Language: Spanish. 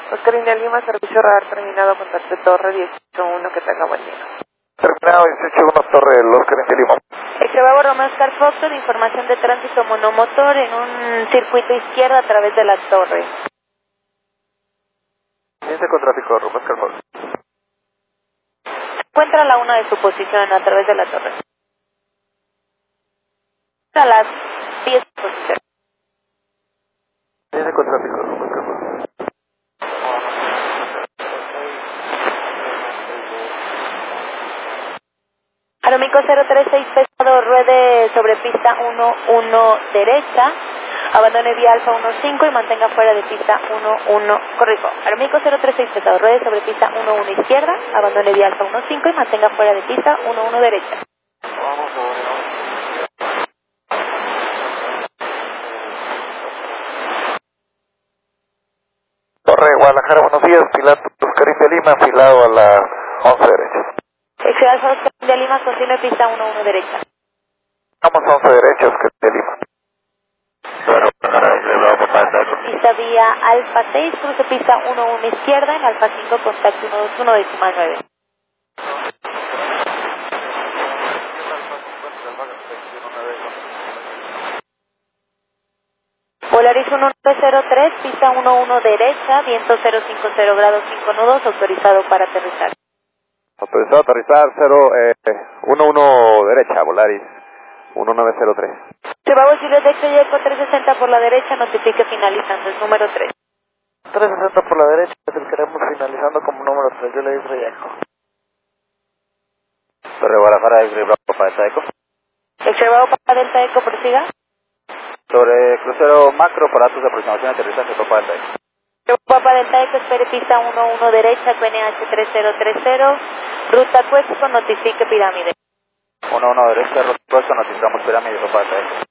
Oscar India Lima, servicio radar terminado, contacto Torre 18-1, que tenga buen día. Terminado 18-1, Torre del Oscar India Lima. Extrababo Roma Oscar Foxtrot, información de tránsito monomotor en un circuito izquierdo a través de la torre. Piense con tráfico, Roma Oscar Fox. Encuentra la 1 de su posición a través de la torre. A las 10 de su posición. Piense con tráfico, Roma Oscar Fox. Aeromico 036 pesado, ruede sobre pista 11 derecha, abandone vía Alfa 15 y mantenga fuera de pista 11, corrijo, Aeromico 036 pesado, ruede sobre pista 11 izquierda, abandone vía Alfa 15 y mantenga fuera de pista 11 derecha. Torre Guadalajara, buenos días, piloto Oscar India Lima, afilado a las 11 derecha. Excedo Alfa Oscar India Lima, continúe pista 11 derecha. Vamos 11 derecha, Oscar India Lima. Pista vía Alfa 6, cruce pista 11 izquierda, en Alfa 5, contacto 121,9. Volaris 1903, pista 11 derecha, viento 050 grados 5 nudos, autorizado para aterrizar. Autorizado a aterrizar 11 derecha, Volaris 1903. Bravo Juliet de Eco 360 por la derecha, notifique finalizando, es número 3. 360 por la derecha, es el que queremos finalizando como número 3, yo le digo Eco. Torre Guadalajara, Bravo para Delta Eco. Bravo para Delta Eco, prosiga. Sobre crucero macro para datos de aproximación y aterrizaje, Papa Delta Eco. Papa Delta Eco, espere pista 11 derecha, QNH 3030, ruta Cuesco, notifique pirámide. 11 derecha, ruta Cuesco, notificamos pirámide, Papa Delta Eco.